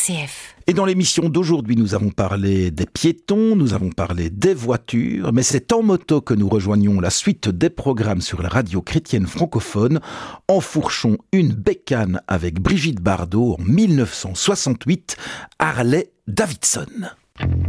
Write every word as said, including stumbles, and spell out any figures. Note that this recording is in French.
C F. Et dans l'émission d'aujourd'hui, nous avons parlé des piétons, nous avons parlé des voitures, mais c'est en moto que nous rejoignons la suite des programmes sur la radio chrétienne francophone. Enfourchons une bécane avec Brigitte Bardot en mille neuf cent soixante-huit, Harley Davidson.